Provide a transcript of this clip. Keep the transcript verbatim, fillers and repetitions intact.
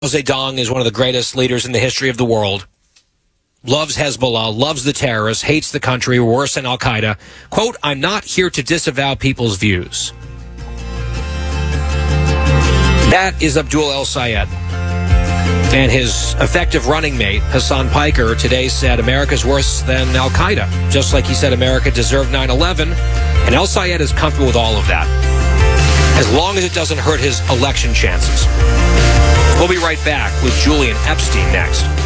Zedong is one of the greatest leaders in the history of the world. Loves Hezbollah, loves the terrorists, hates the country, worse than Al-Qaeda. Quote, I'm not here to disavow people's views. That is Abdul El-Sayed. And his effective running mate, Hassan Piker, today said America's worse than Al-Qaeda, just like he said America deserved nine eleven. And El-Sayed is comfortable with all of that, as long as it doesn't hurt his election chances. We'll be right back with Julian Epstein next.